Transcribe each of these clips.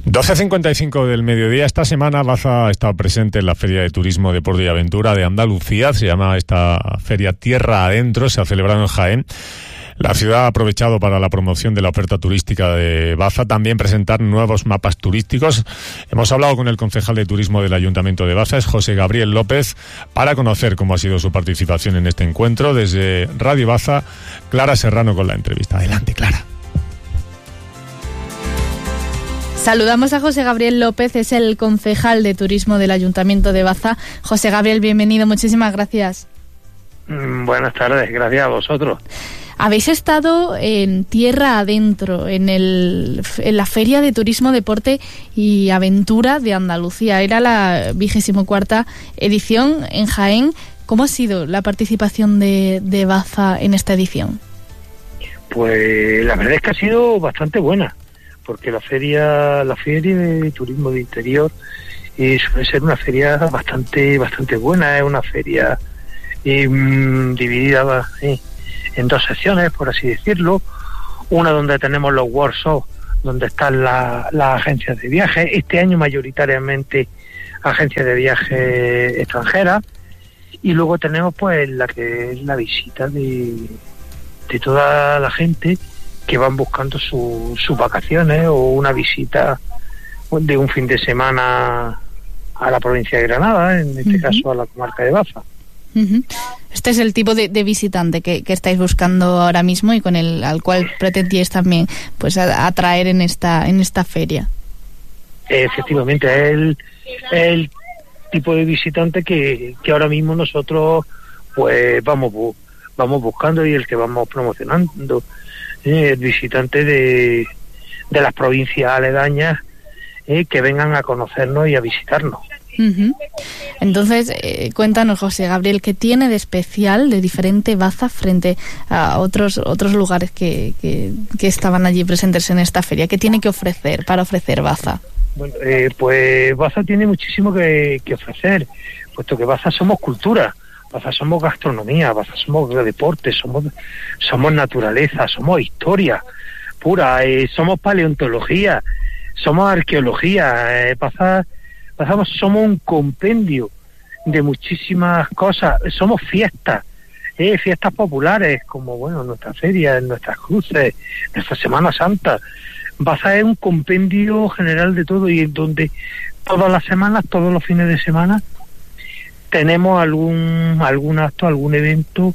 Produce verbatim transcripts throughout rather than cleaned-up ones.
doce cincuenta y cinco del mediodía. Esta semana Baza ha estado presente en la Feria de Turismo, Deporte y Aventura de Andalucía. Se llama esta feria Tierra Adentro. Se ha celebrado en Jaén. La ciudad ha aprovechado para la promoción de la oferta turística de Baza, también presentar nuevos mapas turísticos. Hemos hablado con el concejal de turismo del Ayuntamiento de Baza, es José Gabriel López, para conocer cómo ha sido su participación en este encuentro. Desde Radio Baza, Clara Serrano con la entrevista. Adelante, Clara. Saludamos a José Gabriel López, es el concejal de turismo del Ayuntamiento de Baza. José Gabriel, bienvenido, muchísimas gracias. Buenas tardes, gracias a vosotros. Habéis estado en Tierra Adentro, en, el, en la Feria de Turismo, Deporte y Aventura de Andalucía. Era la vigésimo cuarta edición en Jaén. ¿Cómo ha sido la participación de, de Baza en esta edición? Pues la verdad es que ha sido bastante buena, porque la feria, la feria de turismo de interior eh, suele ser una feria bastante, bastante buena. Es una feria eh, dividida eh, en dos secciones, por así decirlo. Una donde tenemos los workshops, donde están la, las agencias de viaje. Este año mayoritariamente agencias de viaje extranjeras. Y luego tenemos pues la que es la visita de, de toda la gente que van buscando su, sus vacaciones o una visita de un fin de semana a la provincia de Granada, en este uh-huh. caso a la comarca de Baza. Uh-huh. Este es el tipo de, de visitante que, que estáis buscando ahora mismo y con el al cual pretendíais también pues atraer en esta en esta feria. Efectivamente, es el, el tipo de visitante que, que ahora mismo nosotros pues vamos vamos buscando y el que vamos promocionando. Eh, el visitante de, de las provincias aledañas eh, que vengan a conocernos y a visitarnos. Uh-huh. Entonces, eh, cuéntanos, José Gabriel, ¿qué tiene de especial, de diferente Baza frente a otros otros lugares que, que, que estaban allí presentes en esta feria? ¿Qué tiene que ofrecer para ofrecer Baza? Bueno, eh, pues Baza tiene muchísimo que, que ofrecer, puesto que Baza somos cultura. Baza somos gastronomía, Baza somos deporte, somos somos naturaleza, somos historia pura, eh, somos paleontología, somos arqueología, eh, Baza, Baza somos un compendio de muchísimas cosas, somos fiestas, eh, fiestas populares como bueno nuestras ferias, nuestras cruces, nuestra Semana Santa. Baza es un compendio general de todo y donde todas las semanas, todos los fines de semana tenemos algún algún acto, algún evento,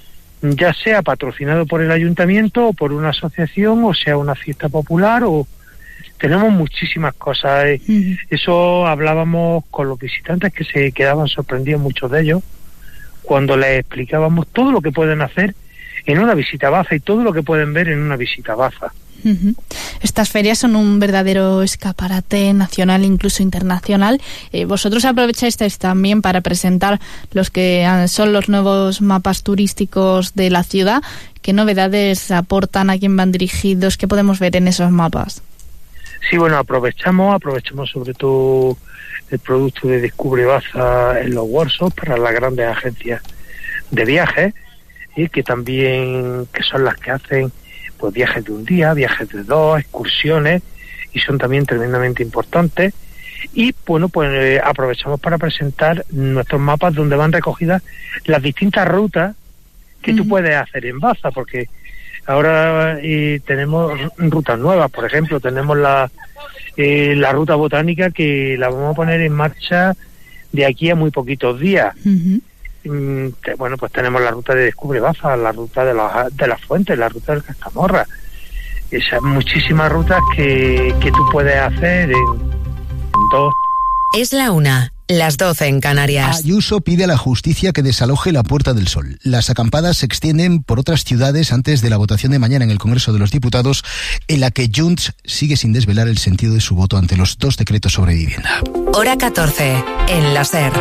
ya sea patrocinado por el ayuntamiento o por una asociación, o sea una fiesta popular, o tenemos muchísimas cosas. Eh. Uh-huh. Eso hablábamos con los visitantes que se quedaban sorprendidos, muchos de ellos, cuando les explicábamos todo lo que pueden hacer en una visita a Baza y todo lo que pueden ver en una visita a Baza. Uh-huh. Estas ferias son un verdadero escaparate nacional, incluso internacional. Eh, vosotros aprovecháis también para presentar los que son los nuevos mapas turísticos de la ciudad. ¿Qué novedades aportan, a quién van dirigidos? ¿Qué podemos ver en esos mapas? Sí, bueno, aprovechamos, aprovechamos sobre todo el producto de Descubre Baza en los workshops para las grandes agencias de viajes, y que también que son las que hacen pues viajes de un día, viajes de dos, excursiones, y son también tremendamente importantes. Y bueno, pues eh, aprovechamos para presentar nuestros mapas donde van recogidas las distintas rutas que uh-huh. tú puedes hacer en Baza, porque ahora eh, tenemos rutas nuevas. Por ejemplo, tenemos la eh, la ruta botánica que la vamos a poner en marcha de aquí a muy poquitos días. Uh-huh. Bueno, pues tenemos la ruta de Descubre Baza, la ruta de, la, de las fuentes, la ruta del Cascamorra. Esas muchísimas rutas que, que tú puedes hacer en, en dos. Es la una, las doce en Canarias. Ayuso pide a la justicia que desaloje la Puerta del Sol. Las acampadas se extienden por otras ciudades antes de la votación de mañana en el Congreso de los Diputados, en la que Junts sigue sin desvelar el sentido de su voto ante los dos decretos sobre vivienda. Hora catorce, en la SER.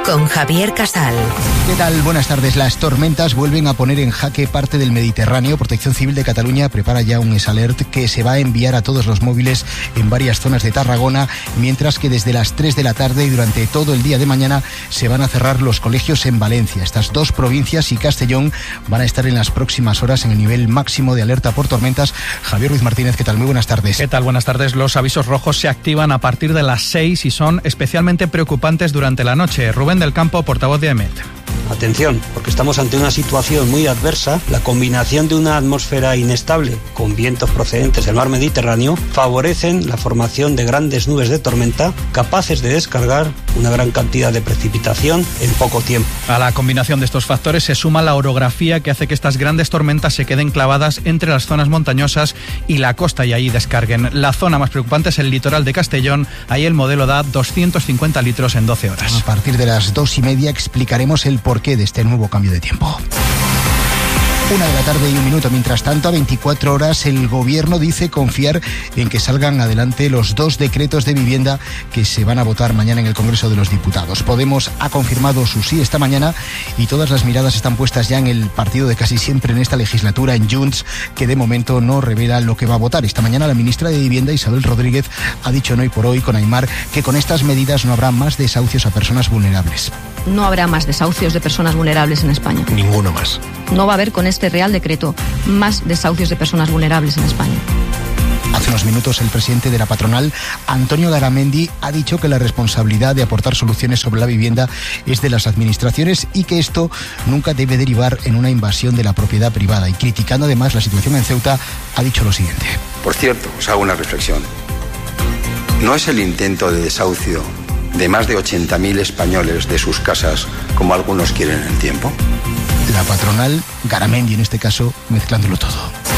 con Javier Casal. ¿Qué tal? Buenas tardes. Las tormentas vuelven a poner en jaque parte del Mediterráneo. Protección Civil de Cataluña prepara ya un S-Alert que se va a enviar a todos los móviles en varias zonas de Tarragona, mientras que desde las tres de la tarde y durante todo el día de mañana se van a cerrar los colegios en Valencia. Estas dos provincias y Castellón van a estar en las próximas horas en el nivel máximo de alerta por tormentas. Javier Ruiz Martínez, ¿qué tal? Muy buenas tardes. ¿Qué tal? Buenas tardes. Los avisos rojos se activan a partir de las seis y son especialmente preocupantes durante la noche. Rubén del Campo, portavoz de AEMET. Atención, porque estamos ante una situación muy adversa. La combinación de una atmósfera inestable con vientos procedentes del mar Mediterráneo favorecen la formación de grandes nubes de tormenta capaces de descargar una gran cantidad de precipitación en poco tiempo. A la combinación de estos factores se suma la orografía que hace que estas grandes tormentas se queden clavadas entre las zonas montañosas y la costa y ahí descarguen. La zona más preocupante es el litoral de Castellón. Ahí el modelo da doscientos cincuenta litros en doce horas. A partir de las dos y media explicaremos el porqué de este nuevo cambio de tiempo. Una de la tarde y un minuto. Mientras tanto, a veinticuatro horas, el Gobierno dice confiar en que salgan adelante los dos decretos de vivienda que se van a votar mañana en el Congreso de los Diputados. Podemos ha confirmado su sí esta mañana y todas las miradas están puestas ya en el partido de casi siempre en esta legislatura, en Junts, que de momento no revela lo que va a votar. Esta mañana la ministra de Vivienda, Isabel Rodríguez, ha dicho en Hoy por Hoy con Aimar que con estas medidas no habrá más desahucios a personas vulnerables. No habrá más desahucios de personas vulnerables en España. Ninguno más. No va a haber con este Real Decreto más desahucios de personas vulnerables en España. Hace unos minutos el presidente de la patronal, Antonio Garamendi, ha dicho que la responsabilidad de aportar soluciones sobre la vivienda es de las administraciones y que esto nunca debe derivar en una invasión de la propiedad privada. Y criticando además la situación en Ceuta, ha dicho lo siguiente. Por cierto, os hago una reflexión. ¿No es el intento de desahucio de más de ochenta mil españoles de sus casas, como algunos quieren en el tiempo? La patronal, Garamendi en este caso, mezclándolo todo.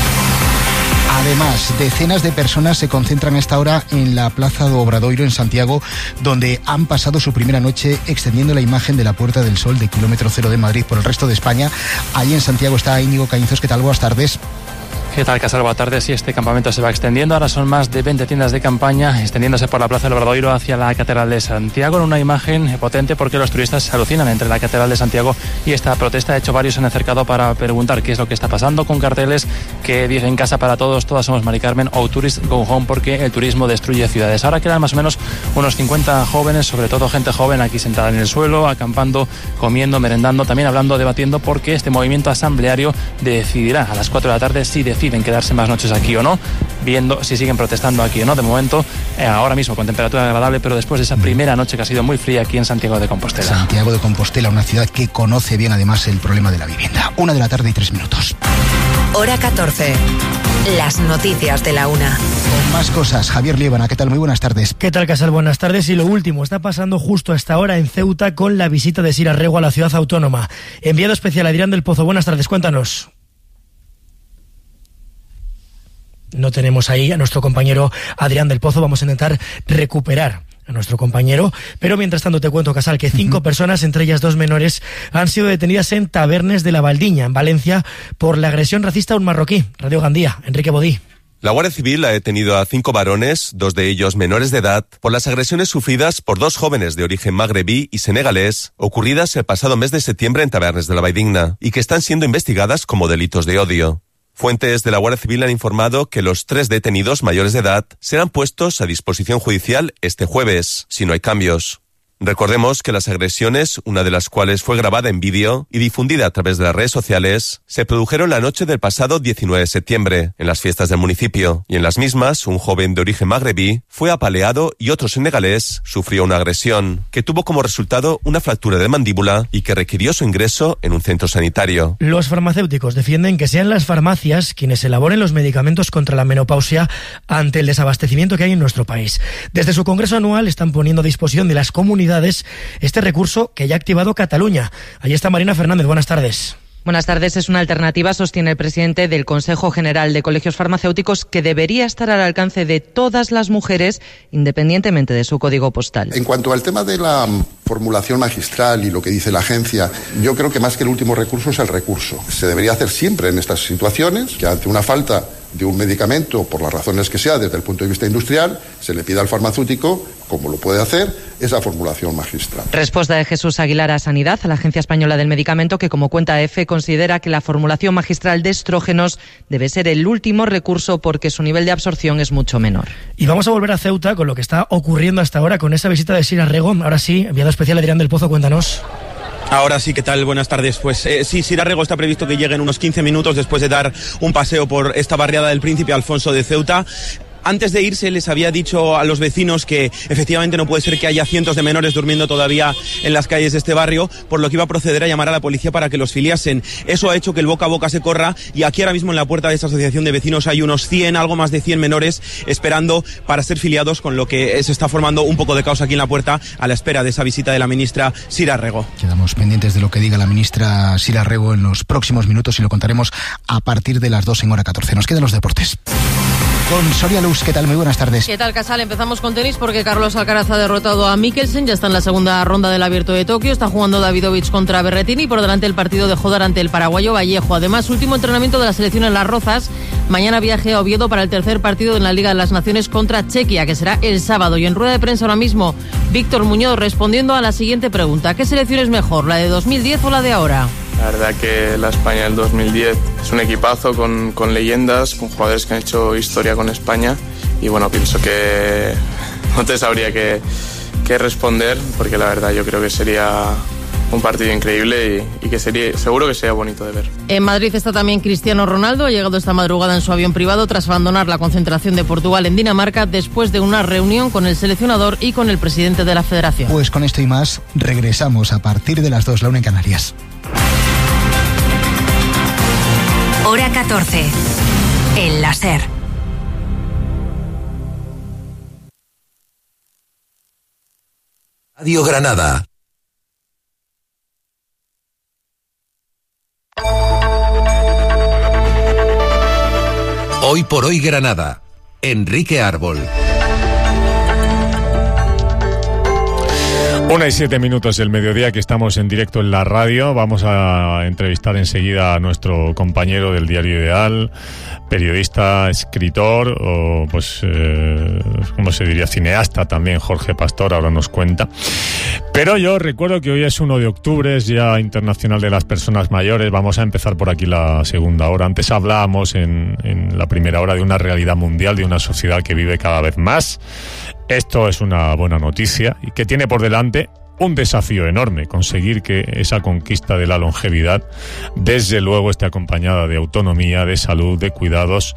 Además, decenas de personas se concentran a esta hora en la Plaza do Obradoiro en Santiago, donde han pasado su primera noche extendiendo la imagen de la Puerta del Sol de kilómetro cero de Madrid por el resto de España. Allí en Santiago está Íñigo Cañizos. ¿Qué tal? Buenas tardes. ¿Qué tal, Casal? Buenas tardes. Sí, este campamento se va extendiendo. Ahora son más de veinte tiendas de campaña extendiéndose por la Plaza del Obradoiro hacia la Catedral de Santiago en una imagen potente porque los turistas se alucinan entre la Catedral de Santiago y esta protesta. De hecho, varios se han acercado para preguntar qué es lo que está pasando con carteles que dicen casa para todos, todas somos Mari Carmen o Tourist Go Home porque el turismo destruye ciudades. Ahora quedan más o menos unos cincuenta jóvenes, sobre todo gente joven aquí sentada en el suelo, acampando, comiendo, merendando, también hablando, debatiendo porque este movimiento asambleario decidirá a las cuatro de la tarde si decide deciden quedarse más noches aquí o no, viendo si siguen protestando aquí o no. De momento, eh, ahora mismo con temperatura agradable, pero después de esa primera noche que ha sido muy fría aquí en Santiago de Compostela. Santiago de Compostela, una ciudad que conoce bien además el problema de la vivienda. Una de la tarde y tres minutos. Hora catorce. Las noticias de la una. Con más cosas, Javier Liébana, ¿qué tal? Muy buenas tardes. ¿Qué tal, Casal? Buenas tardes. Y lo último, está pasando justo a esta hora en Ceuta con la visita de Sira Rego a la ciudad autónoma. Enviado especial Adrián del Pozo, buenas tardes, cuéntanos. No tenemos ahí a nuestro compañero Adrián del Pozo, vamos a intentar recuperar a nuestro compañero, pero mientras tanto te cuento, Casal, que cinco uh-huh. personas, entre ellas dos menores, han sido detenidas en Tabernes de la Valdiña, en Valencia, por la agresión racista a un marroquí. Radio Gandía, Enrique Bodí. La Guardia Civil ha detenido a cinco varones, dos de ellos menores de edad, por las agresiones sufridas por dos jóvenes de origen magrebí y senegalés, ocurridas el pasado mes de septiembre en Tabernes de la Valdiña, y que están siendo investigadas como delitos de odio. Fuentes de la Guardia Civil han informado que los tres detenidos mayores de edad serán puestos a disposición judicial este jueves, si no hay cambios. Recordemos que las agresiones, una de las cuales fue grabada en vídeo y difundida a través de las redes sociales, se produjeron la noche del pasado diecinueve de septiembre, en las fiestas del municipio, y en las mismas, un joven de origen magrebí fue apaleado y otro senegalés sufrió una agresión, que tuvo como resultado una fractura de mandíbula y que requirió su ingreso en un centro sanitario. Los farmacéuticos defienden que sean las farmacias quienes elaboren los medicamentos contra la menopausia ante el desabastecimiento que hay en nuestro país. Desde su congreso anual están poniendo a disposición de las comunidades este recurso que ya ha activado Cataluña. Allí está Marina Fernández, buenas tardes. Buenas tardes. Es una alternativa, sostiene el presidente del Consejo General de Colegios Farmacéuticos, que debería estar al alcance de todas las mujeres, independientemente de su código postal. En cuanto al tema de la formulación magistral y lo que dice la agencia, yo creo que más que el último recurso es el recurso. Se debería hacer siempre en estas situaciones, que ante una falta de un medicamento, por las razones que sea, desde el punto de vista industrial, se le pide al farmacéutico, como lo puede hacer, esa formulación magistral. Respuesta de Jesús Aguilar a Sanidad, a la Agencia Española del Medicamento, que como cuenta EFE considera que la formulación magistral de estrógenos debe ser el último recurso porque su nivel de absorción es mucho menor. Y vamos a volver a Ceuta con lo que está ocurriendo hasta ahora con esa visita de Sira Rego. Ahora sí, enviado especial Adrián del Pozo, cuéntanos. Ahora sí, ¿qué tal? Buenas tardes. Pues eh, sí, Sira Rego está previsto que llegue en unos quince minutos después de dar un paseo por esta barriada del Príncipe Alfonso de Ceuta. Antes de irse les había dicho a los vecinos que efectivamente no puede ser que haya cientos de menores durmiendo todavía en las calles de este barrio, por lo que iba a proceder a llamar a la policía para que los filiasen. Eso ha hecho que el boca a boca se corra y aquí ahora mismo en la puerta de esta asociación de vecinos hay unos cien, algo más de cien menores esperando para ser filiados, con lo que se está formando un poco de caos aquí en la puerta a la espera de esa visita de la ministra Sira Rego. Quedamos pendientes de lo que diga la ministra Sira Rego en los próximos minutos y lo contaremos a partir de las dos en hora catorce. Nos quedan los deportes. Con Soria Luz, ¿qué tal? Muy buenas tardes. ¿Qué tal, Casal? Empezamos con tenis porque Carlos Alcaraz ha derrotado a Mikkelsen, ya está en la segunda ronda del Abierto de Tokio, está jugando Davidovich contra Berrettini y por delante el partido de Jodar ante el paraguayo Vallejo. Además, último entrenamiento de la selección en Las Rozas, mañana viaje a Oviedo para el tercer partido en la Liga de las Naciones contra Chequia, que será el sábado. Y en rueda de prensa ahora mismo, Víctor Muñoz respondiendo a la siguiente pregunta: ¿qué selección es mejor, la de dos mil diez o la de ahora? La verdad que la España del dos mil diez es un equipazo con, con leyendas, con jugadores que han hecho historia con España y bueno, pienso que no te sabría qué, qué responder porque la verdad yo creo que sería un partido increíble y, y que sería seguro que sería bonito de ver. En Madrid está también Cristiano Ronaldo, ha llegado esta madrugada en su avión privado tras abandonar la concentración de Portugal en Dinamarca después de una reunión con el seleccionador y con el presidente de la federación. Pues con esto y más regresamos a partir de las dos, la una en Canarias. Hora catorce. El láser. Radio Granada. Hoy por hoy Granada. Enrique Árbol. Una y siete minutos del mediodía, que estamos en directo en la radio. Vamos a entrevistar enseguida a nuestro compañero del Diario Ideal, periodista, escritor, o pues, eh, ¿cómo se diría? Cineasta también, Jorge Pastor, ahora nos cuenta. Pero yo recuerdo que hoy es uno de octubre, es Día Internacional de las Personas Mayores. Vamos a empezar por aquí la segunda hora. Antes hablábamos en, en la primera hora de una realidad mundial, de una sociedad que vive cada vez más. Esto es una buena noticia y que tiene por delante un desafío enorme: conseguir que esa conquista de la longevidad, desde luego, esté acompañada de autonomía, de salud, de cuidados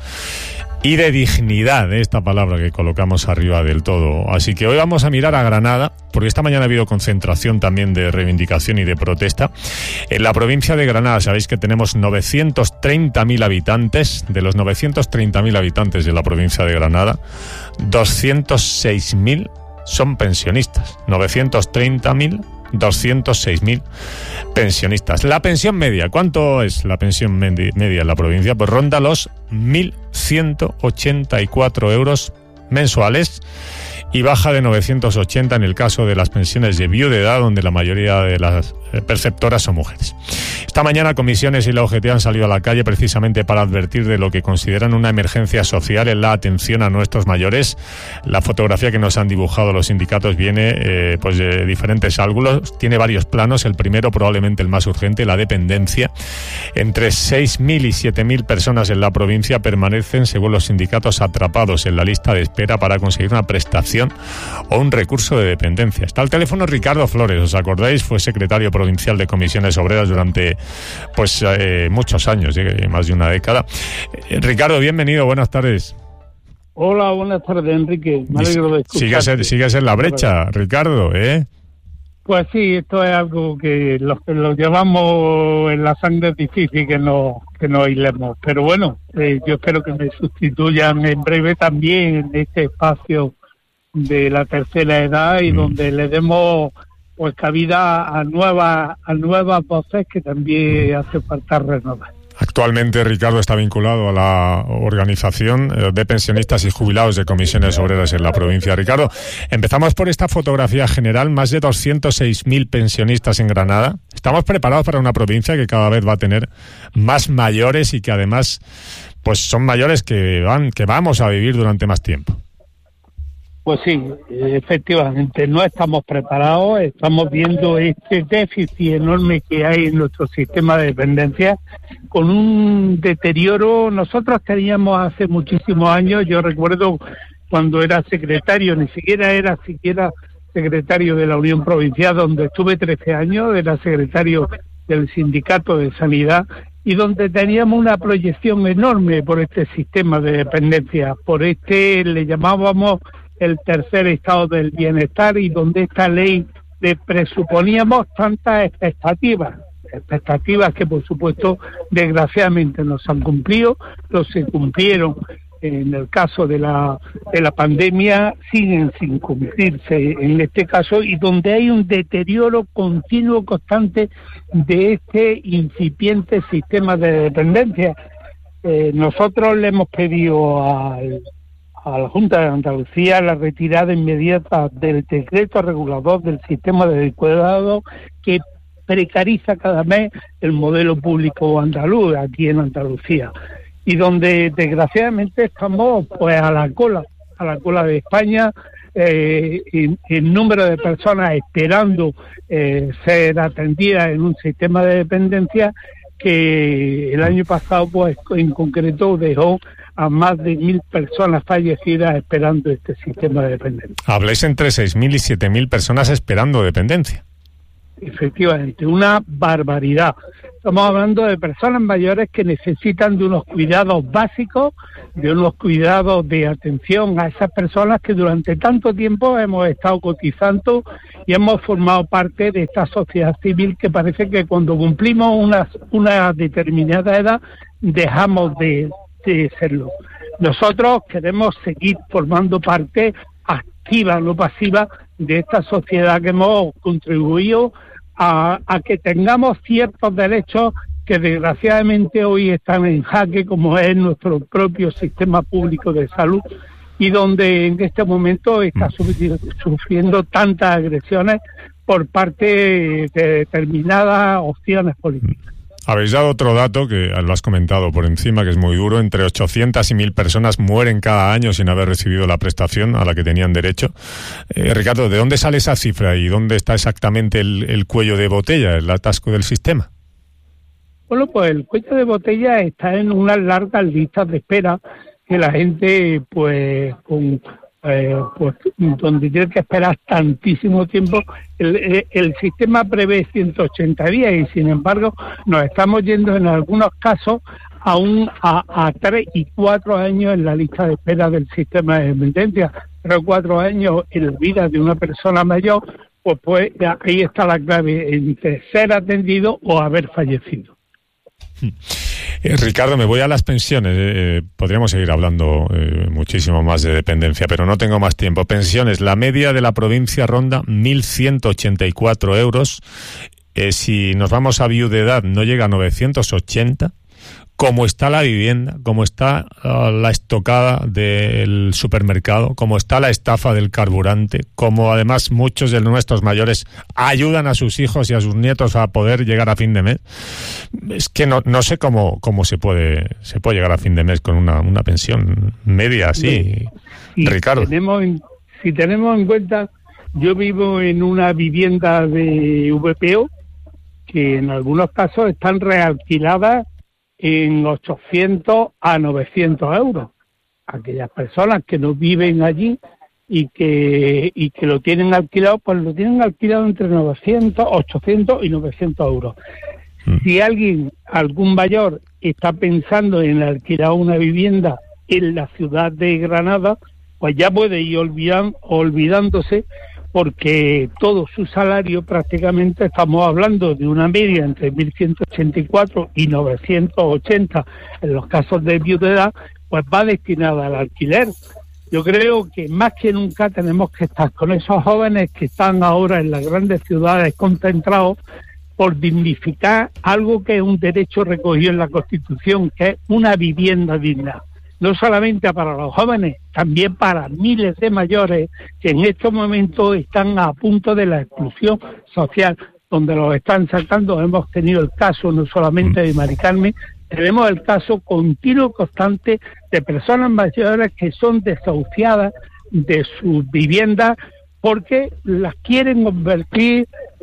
y de dignidad, esta palabra que colocamos arriba del todo. Así que hoy vamos a mirar a Granada, porque esta mañana ha habido concentración también de reivindicación y de protesta en la provincia de Granada. Sabéis que tenemos novecientos treinta mil habitantes. De los novecientos treinta mil habitantes de la provincia de Granada, doscientos seis mil son pensionistas. novecientos treinta mil, doscientos seis mil pensionistas. La pensión media, ¿cuánto es la pensión media en la provincia? Pues ronda los mil ciento ochenta y cuatro euros mensuales y baja de novecientos ochenta en el caso de las pensiones de viudedad, donde la mayoría de las perceptoras son mujeres. Esta mañana Comisiones y la O G T han salido a la calle precisamente para advertir de lo que consideran una emergencia social en la atención a nuestros mayores. La fotografía que nos han dibujado los sindicatos viene eh, pues de diferentes ángulos, tiene varios planos. El primero, probablemente el más urgente, la dependencia. Entre seis mil y siete mil personas en la provincia permanecen, según los sindicatos, atrapados en la lista de espera para conseguir una prestación o un recurso de dependencia. Está al teléfono Ricardo Flores, ¿os acordáis? Fue secretario provincial de Comisiones Obreras durante pues eh, muchos años, eh, más de una década. Eh, Ricardo, bienvenido, buenas tardes. Hola, buenas tardes, Enrique. Me alegro de escucharte. Sigues, sigues en la brecha, Ricardo, ¿eh? Pues sí, esto es algo que los que lo llevamos en la sangre es difícil que no que no aislemos. Pero bueno, eh, yo espero que me sustituyan en breve también en este espacio de la tercera edad y mm. donde le demos pues cabida a nuevas a nuevas voces que también hace falta renovar. Actualmente Ricardo está vinculado a la organización de pensionistas y jubilados de Comisiones Obreras en la provincia. Ricardo, empezamos por esta fotografía general, más de doscientos seis mil pensionistas en Granada. ¿Estamos preparados para una provincia que cada vez va a tener más mayores y que además pues son mayores que van, que vamos a vivir durante más tiempo. Pues sí, efectivamente, no estamos preparados, estamos viendo este déficit enorme que hay en nuestro sistema de dependencia, con un deterioro. Nosotros teníamos hace muchísimos años, yo recuerdo cuando era secretario, ni siquiera era siquiera secretario de la Unión Provincial, donde estuve trece años, era secretario del Sindicato de Sanidad, y donde teníamos una proyección enorme por este sistema de dependencia, por este, le llamábamos el tercer estado del bienestar, y donde esta ley le presuponíamos tantas expectativas, expectativas que por supuesto desgraciadamente no se han cumplido, no se cumplieron en el caso de la de la pandemia, siguen sin cumplirse en este caso, y donde hay un deterioro continuo, constante de este incipiente sistema de dependencia. Eh, nosotros le hemos pedido al a la Junta de Andalucía la retirada inmediata del decreto regulador del sistema de cuidado que precariza cada mes el modelo público andaluz aquí en Andalucía, y donde desgraciadamente estamos pues a la cola, a la cola de España, eh, en, en número de personas esperando eh, ser atendidas en un sistema de dependencia que el año pasado pues en concreto dejó a más de mil personas fallecidas esperando este sistema de dependencia. Habláis entre seis mil y siete mil personas esperando dependencia. Efectivamente, una barbaridad. Estamos hablando de personas mayores que necesitan de unos cuidados básicos, de unos cuidados de atención a esas personas que durante tanto tiempo hemos estado cotizando y hemos formado parte de esta sociedad civil, que parece que cuando cumplimos una, una determinada edad dejamos de de serlo. Nosotros queremos seguir formando parte activa, no pasiva, de esta sociedad, que hemos contribuido a, a que tengamos ciertos derechos que desgraciadamente hoy están en jaque, como es nuestro propio sistema público de salud, y donde en este momento está sufriendo tantas agresiones por parte de determinadas opciones políticas. Habéis dado otro dato que lo has comentado por encima, que es muy duro. Entre ochocientas y mil personas mueren cada año sin haber recibido la prestación a la que tenían derecho. Eh, Ricardo, ¿de dónde sale esa cifra y dónde está exactamente el, el cuello de botella, el atasco del sistema? Bueno, pues el cuello de botella está en unas largas listas de espera que la gente, pues, con... Eh, pues donde tiene que esperar tantísimo tiempo. El, el sistema prevé ciento ochenta días y sin embargo nos estamos yendo en algunos casos a un a, a tres y cuatro años en la lista de espera del sistema de dependencia. Pero cuatro años en la vida de una persona mayor, pues, pues ahí está la clave entre ser atendido o haber fallecido. Eh, Ricardo, me voy a las pensiones. Eh, podríamos seguir hablando eh, muchísimo más de dependencia, pero no tengo más tiempo. Pensiones, la media de la provincia ronda mil ciento ochenta y cuatro euros. Eh, si nos vamos a viudedad, no llega a novecientos ochenta. Cómo está la vivienda, cómo está uh, la estocada del supermercado, cómo está la estafa del carburante, cómo además muchos de nuestros mayores ayudan a sus hijos y a sus nietos a poder llegar a fin de mes. Es que no no sé cómo cómo se puede se puede llegar a fin de mes con una, una pensión media así, si Ricardo. Tenemos en, si tenemos en cuenta, yo vivo en una vivienda de V P O que en algunos casos están realquiladas en ochocientos a novecientos euros. Aquellas personas que no viven allí y que y que lo tienen alquilado, pues lo tienen alquilado entre novecientos, ochocientos y novecientos euros. Mm. Si alguien, algún mayor, está pensando en alquilar una vivienda en la ciudad de Granada, pues ya puede ir olvidan, olvidándose, porque todo su salario, prácticamente estamos hablando de una media entre mil ciento ochenta y cuatro y novecientos ochenta en los casos de viudedad, pues va destinada al alquiler. Yo creo que más que nunca tenemos que estar con esos jóvenes que están ahora en las grandes ciudades concentrados, por dignificar algo que es un derecho recogido en la Constitución, que es una vivienda digna. No solamente para los jóvenes, también para miles de mayores que en estos momentos están a punto de la exclusión social, donde los están sacando. Hemos tenido el caso no solamente de Mari Carmen, tenemos el caso continuo, constante, de personas mayores que son desahuciadas de sus viviendas porque las quieren convertir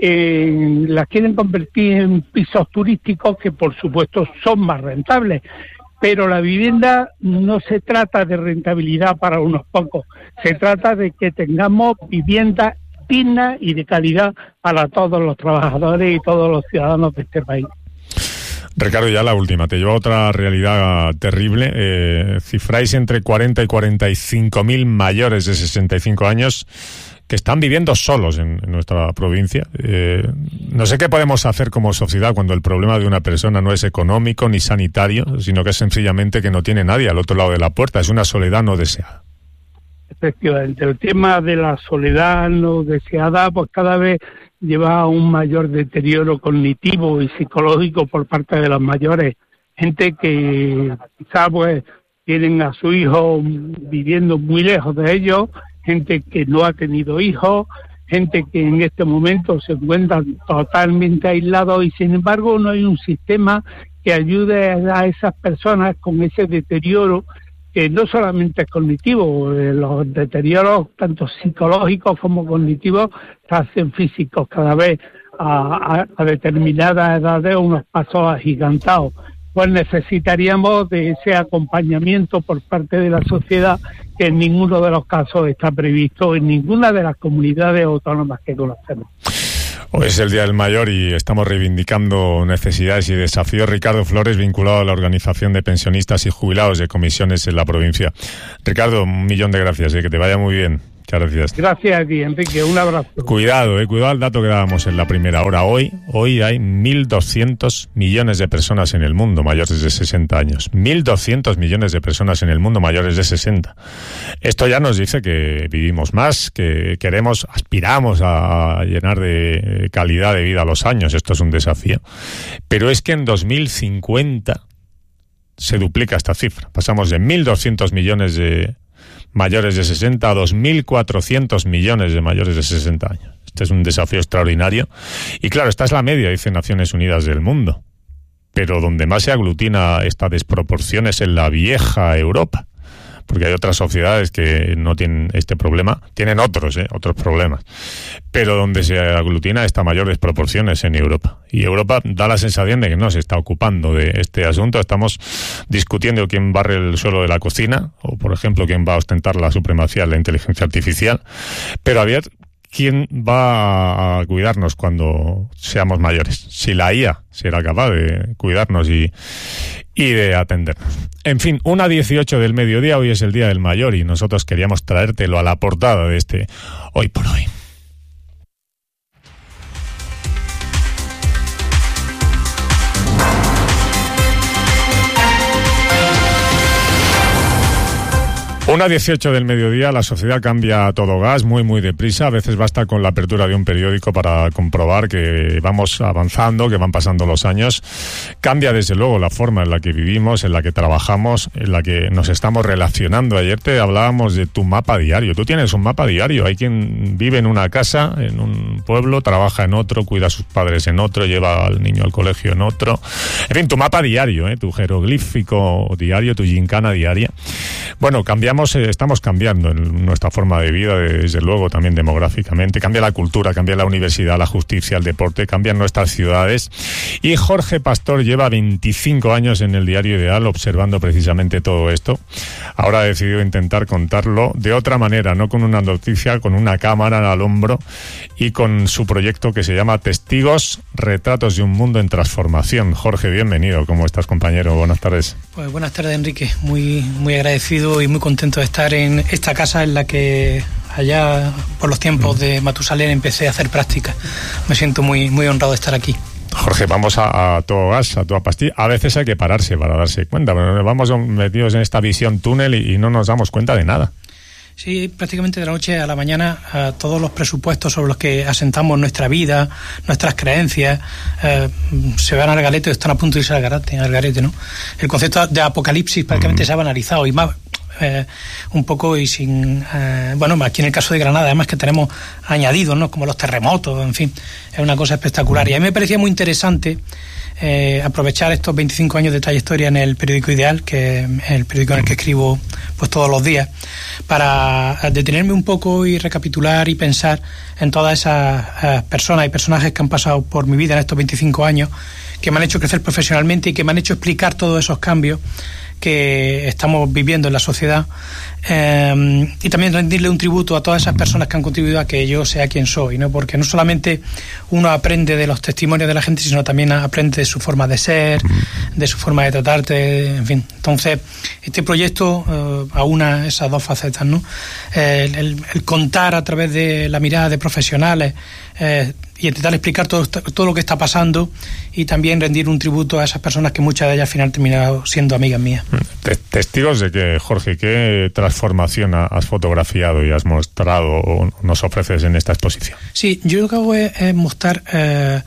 en, las quieren convertir en pisos turísticos que por supuesto son más rentables. Pero la vivienda no se trata de rentabilidad para unos pocos, se trata de que tengamos vivienda digna y de calidad para todos los trabajadores y todos los ciudadanos de este país. Ricardo, ya la última, te lleva a otra realidad terrible. Eh, cifráis entre cuarenta y cuarenta y cinco mil mayores de sesenta y cinco años que están viviendo solos en, en nuestra provincia. Eh, no sé qué podemos hacer como sociedad cuando el problema de una persona no es económico ni sanitario, sino que es sencillamente que no tiene nadie al otro lado de la puerta. Es una soledad no deseada. Efectivamente, el tema de la soledad no deseada pues cada vez lleva a un mayor deterioro cognitivo y psicológico por parte de los mayores. Gente que quizá pues tienen a su hijo viviendo muy lejos de ellos, gente que no ha tenido hijos, gente que en este momento se encuentran totalmente aislados y sin embargo no hay un sistema que ayude a esas personas con ese deterioro que no solamente es cognitivo, eh, los deterioros tanto psicológicos como cognitivos se hacen físicos cada vez a, a, a determinadas edades, unos pasos agigantados. Pues necesitaríamos de ese acompañamiento por parte de la sociedad que en ninguno de los casos está previsto en ninguna de las comunidades autónomas que conocemos. Hoy es el Día del Mayor y estamos reivindicando necesidades y desafíos. Ricardo Flores, vinculado a la Organización de Pensionistas y Jubilados de Comisiones en la provincia. Ricardo, un millón de gracias, eh, que te vaya muy bien. Muchas gracias. Gracias a ti, Enrique. Un abrazo. Cuidado, eh, cuidado al dato que dábamos en la primera hora. Hoy, hoy hay mil doscientos millones de personas en el mundo mayores de sesenta años. mil doscientos millones de personas en el mundo mayores de sesenta. Esto ya nos dice que vivimos más, que queremos, aspiramos a llenar de calidad de vida a los años. Esto es un desafío. Pero es que en dos mil cincuenta se duplica esta cifra. Pasamos de mil doscientos millones de mayores de sesenta a dos mil cuatrocientos millones de mayores de sesenta años. Este es un desafío extraordinario. Y claro, esta es la media, dice Naciones Unidas, del mundo. Pero donde más se aglutina esta desproporción es en la vieja Europa. Porque hay otras sociedades que no tienen este problema, tienen otros, ¿eh? otros problemas. Pero donde se aglutina esta mayor desproporción es en Europa. Y Europa da la sensación de que no se está ocupando de este asunto. Estamos discutiendo quién barre el suelo de la cocina, o por ejemplo, quién va a ostentar la supremacía de la inteligencia artificial. Pero había ¿quién va a cuidarnos cuando seamos mayores? Si la I A será capaz de cuidarnos y, y de atendernos. En fin, una dieciocho del mediodía, hoy es el Día del Mayor y nosotros queríamos traértelo a la portada de este Hoy por Hoy. Una dieciocho del mediodía, la sociedad cambia a todo gas, muy muy deprisa. A veces basta con la apertura de un periódico para comprobar que vamos avanzando, que van pasando los años. Cambia desde luego la forma en la que vivimos, en la que trabajamos, en la que nos estamos relacionando. Ayer te hablábamos de tu mapa diario. Tú tienes un mapa diario. Hay quien vive en una casa, en un pueblo, trabaja en otro, cuida a sus padres en otro, lleva al niño al colegio en otro. En fin, tu mapa diario, ¿eh? Tu jeroglífico diario, tu gincana diaria. Bueno, cambiamos. Estamos cambiando en nuestra forma de vida, desde luego también demográficamente. Cambia la cultura, cambia la universidad, la justicia, el deporte, cambian nuestras ciudades. Y Jorge Pastor lleva veinticinco años en el Diario Ideal observando precisamente todo esto. Ahora ha decidido intentar contarlo de otra manera, no con una noticia, con una cámara al hombro y con su proyecto que se llama Testigos, Retratos de un Mundo en Transformación. Jorge, bienvenido. ¿Cómo estás, compañero? Buenas tardes. Pues buenas tardes, Enrique. Muy, muy agradecido y muy contento de estar en esta casa en la que allá por los tiempos de Matusalén empecé a hacer práctica. Me siento muy, muy honrado de estar aquí. Jorge, vamos a, a todo gas, a toda pastilla. A veces hay que pararse para darse cuenta, pero vamos metidos en esta visión túnel y, y no nos damos cuenta de nada. Sí, prácticamente de la noche a la mañana a todos los presupuestos sobre los que asentamos nuestra vida, nuestras creencias, eh, se van al garete, están a punto de irse al garete, al garete, ¿no? El concepto de apocalipsis prácticamente mm. se ha banalizado y más eh, un poco y sin... Eh, bueno, aquí en el caso de Granada, además que tenemos añadidos, ¿no? Como los terremotos, en fin, es una cosa espectacular. Y a mí me parecía muy interesante eh, aprovechar estos veinticinco años de trayectoria en el periódico Ideal, que es el periódico en el que escribo pues todos los días, para detenerme un poco y recapitular y pensar en todas esas eh, personas y personajes que han pasado por mi vida en estos veinticinco años, que me han hecho crecer profesionalmente y que me han hecho explicar todos esos cambios que estamos viviendo en la sociedad, eh, y también rendirle un tributo a todas esas personas que han contribuido a que yo sea quien soy, ¿no? Porque no solamente uno aprende de los testimonios de la gente, sino también aprende de su forma de ser, de su forma de tratarte, en fin. Entonces, este proyecto eh, aúna esas dos facetas, ¿no? Eh, el, el contar a través de la mirada de profesionales eh, y intentar explicar todo, todo lo que está pasando, y también rendir un tributo a esas personas que muchas de ellas al final han terminado siendo amigas mías. Testigos de que, Jorge, ¿qué transformación has fotografiado y has mostrado o nos ofreces en esta exposición? Sí, yo lo que hago es, es mostrar, eh,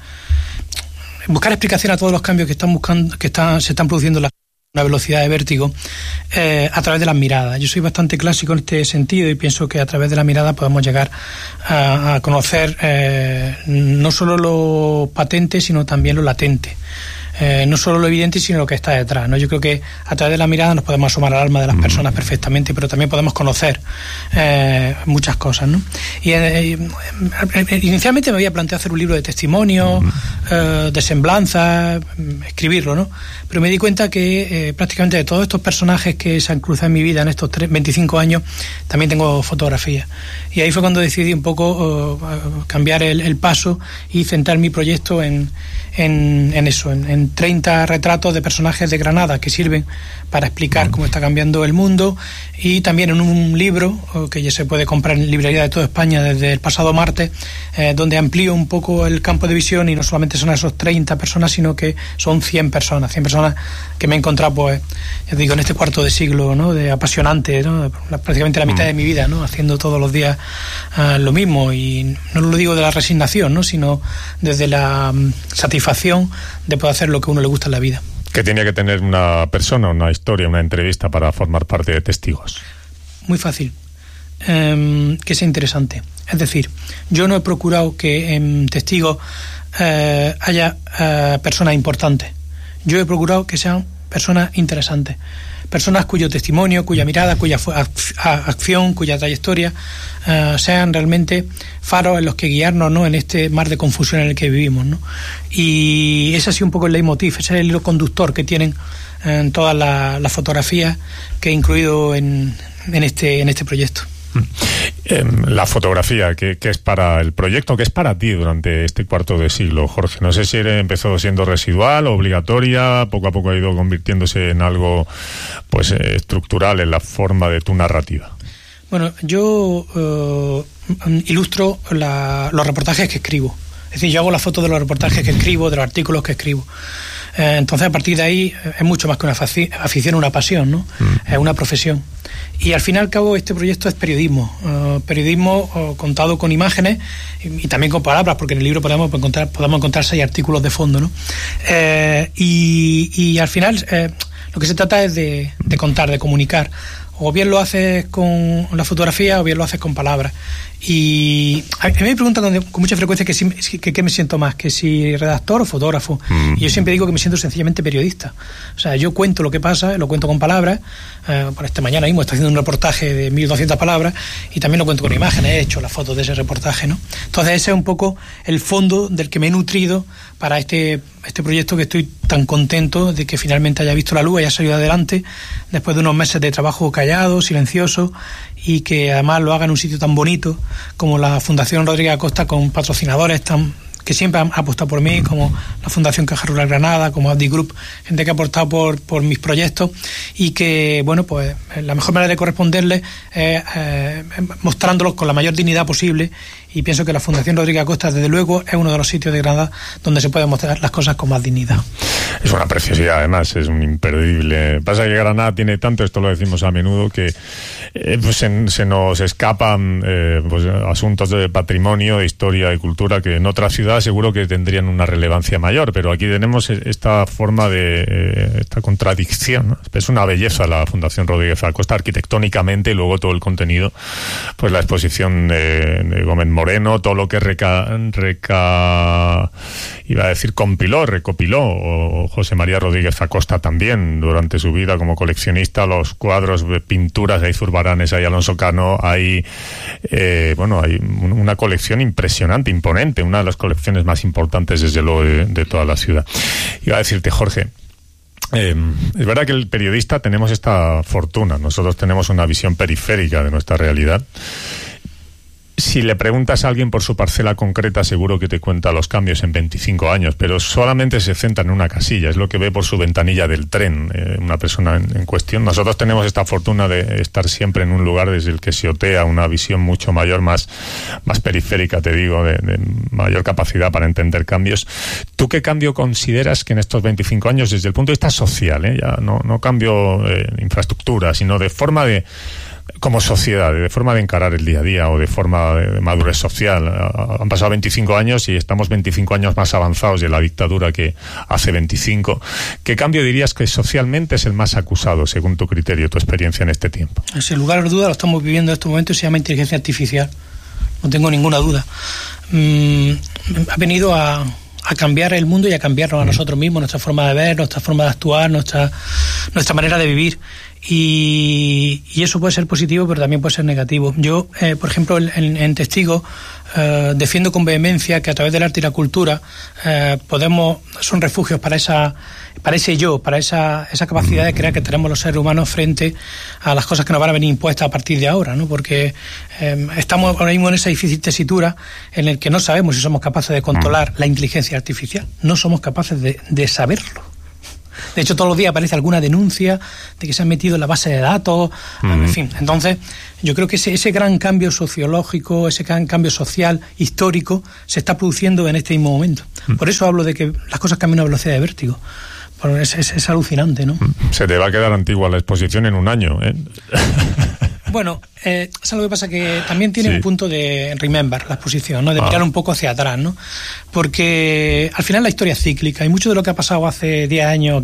buscar explicación a todos los cambios que están buscando, que están, se están produciendo en la una velocidad de vértigo eh, a través de las miradas. Yo soy bastante clásico en este sentido y pienso que a través de la mirada podemos llegar a, a conocer eh, no solo lo patente, sino también lo latente. Eh, no solo lo evidente, sino lo que está detrás, ¿no? Yo creo que a través de la mirada nos podemos asomar al alma de las personas perfectamente, pero también podemos conocer eh, muchas cosas, ¿no? Y eh, eh, inicialmente me había planteado hacer un libro de testimonio, eh, de semblanza, escribirlo, ¿no? Pero me di cuenta que eh, prácticamente de todos estos personajes que se han cruzado en mi vida en estos veinticinco años, también tengo fotografías. Y ahí fue cuando decidí un poco uh, cambiar el, el paso y centrar mi proyecto en, en, en eso, en, en treinta retratos de personajes de Granada que sirven para explicar cómo está cambiando el mundo, y también en un libro que ya se puede comprar en librería de toda España desde el pasado martes, eh, donde amplío un poco el campo de visión, y no solamente son esos treinta personas, sino que son cien personas, cien personas que me he encontrado, pues, ya digo, en este cuarto de siglo, ¿no? De apasionante, ¿no? Prácticamente la mitad de mi vida, ¿no? Haciendo todos los días uh, lo mismo, y no lo digo de la resignación, ¿no? Sino desde la um, satisfacción de poder hacer lo que a uno le gusta en la vida. ¿Qué tenía que tener una persona, una historia, una entrevista para formar parte de Testigos? Muy fácil. Um, que sea interesante. Es decir, yo no he procurado que en Testigos uh, haya uh, personas importantes. Yo he procurado que sean personas interesantes. Personas cuyo testimonio, cuya mirada, cuya acción, cuya trayectoria uh, sean realmente faros en los que guiarnos, ¿no? En este mar de confusión en el que vivimos, ¿no? Y ese ha sido un poco el leitmotiv, ese es el hilo conductor que tienen en todas las la fotografías que he incluido en, en, este, en este proyecto. La fotografía, que, que es para el proyecto, que es para ti durante este cuarto de siglo, Jorge. No sé si empezó siendo residual, obligatoria, poco a poco ha ido convirtiéndose en algo pues eh, estructural en la forma de tu narrativa. Bueno, yo uh, ilustro la, los reportajes que escribo. Es decir, yo hago la foto de los reportajes que escribo, de los artículos que escribo. Eh, entonces, a partir de ahí, es mucho más que una afición, una pasión, ¿no? Mm. Es una profesión. Y al fin y al cabo, este proyecto es periodismo. Uh, periodismo uh, contado con imágenes y, y también con palabras, porque en el libro podemos encontrar, podemos encontrar seis artículos de fondo, ¿no? Eh, y, y al final, eh, lo que se trata es de, de contar, de comunicar. O bien lo haces con la fotografía o bien lo haces con palabras. Y a mí me preguntan con mucha frecuencia que, si, que, que me siento más, que si redactor o fotógrafo. Mm. Y yo siempre digo que me siento sencillamente periodista. O sea, yo cuento lo que pasa, lo cuento con palabras. Eh, por esta mañana mismo estoy haciendo un reportaje de mil doscientas palabras y también lo cuento con imágenes, he hecho las fotos de ese reportaje, ¿no? Entonces ese es un poco el fondo del que me he nutrido para este, este proyecto, que estoy tan contento de que finalmente haya visto la luz, haya salido adelante después de unos meses de trabajo callado, silencioso, y que además lo haga en un sitio tan bonito como la Fundación Rodríguez Acosta, con patrocinadores tan que siempre han apostado por mí, como la Fundación Caja Rural Granada, como Abdi Group, gente que ha apostado por, por mis proyectos, y que, bueno, pues la mejor manera de corresponderles es eh, mostrándolos con la mayor dignidad posible, y pienso que la Fundación Rodríguez Acosta, desde luego, es uno de los sitios de Granada donde se pueden mostrar las cosas con más dignidad. Es una preciosidad, además, es un imperdible. Pasa que Granada tiene tanto, esto lo decimos a menudo, que eh, pues se, se nos escapan eh, pues, asuntos de patrimonio, de historia y cultura, que en otras ciudades quizás seguro que tendrían una relevancia mayor, pero aquí tenemos esta forma de, esta contradicción, ¿no? Es una belleza la Fundación Rodríguez Acosta arquitectónicamente, y luego todo el contenido, pues la exposición de, de Gómez Moreno, todo lo que reca, reca iba a decir compiló, recopiló o José María Rodríguez Acosta también durante su vida como coleccionista, los cuadros, pinturas, hay Zurbaranes, hay Alonso Cano, hay eh, bueno, hay una colección impresionante, imponente, una de las colecciones más importantes desde luego de, de toda la ciudad. Iba a decirte, Jorge, Eh, es verdad que el periodista tenemos esta fortuna, nosotros tenemos una visión periférica de nuestra realidad. Si le preguntas a alguien por su parcela concreta, seguro que te cuenta los cambios en veinticinco años, pero solamente se centra en una casilla, es lo que ve por su ventanilla del tren, eh, una persona en, en cuestión. Nosotros tenemos esta fortuna de estar siempre en un lugar desde el que se otea una visión mucho mayor, más, más periférica, te digo, de, de mayor capacidad para entender cambios. ¿Tú qué cambio consideras que en estos veinticinco años, desde el punto de vista social, eh, ya no, no cambio de eh, infraestructura, sino de forma de como sociedad, de forma de encarar el día a día o de forma de madurez social? Han pasado veinticinco años y estamos veinticinco años más avanzados de la dictadura que hace veinticinco. ¿Qué cambio dirías que socialmente es el más acusado, según tu criterio, tu experiencia en este tiempo? Sin lugar a duda lo estamos viviendo en estos momentos, se llama inteligencia artificial. No tengo ninguna duda. Mm, ha venido a... a cambiar el mundo y a cambiarnos a nosotros mismos, nuestra forma de ver, nuestra forma de actuar, nuestra nuestra manera de vivir. Y, y eso puede ser positivo, pero también puede ser negativo. Yo, eh, por ejemplo, en, en Testigo, eh, defiendo con vehemencia que a través del arte y la cultura eh, podemos, son refugios para esa para ese yo, para esa esa capacidad de crear que tenemos los seres humanos frente a las cosas que nos van a venir impuestas a partir de ahora, ¿no? Porque eh, estamos ahora mismo en esa difícil tesitura en el que no sabemos si somos capaces de controlar la inteligencia artificial, no somos capaces de, de saberlo. De hecho, todos los días aparece alguna denuncia de que se han metido en la base de datos, uh-huh. en fin. Entonces, yo creo que ese, ese gran cambio sociológico, ese gran cambio social, histórico, se está produciendo en este mismo momento. Uh-huh. Por eso hablo de que las cosas cambian a una velocidad de vértigo. Es, es, es alucinante, ¿no? Se te va a quedar antigua la exposición en un año, ¿eh? Bueno, eh, ¿sabes lo que pasa? Que también tiene sí. un punto de remember la exposición, ¿no? De ah. mirar un poco hacia atrás, ¿no? Porque al final la historia es cíclica y mucho de lo que ha pasado hace diez años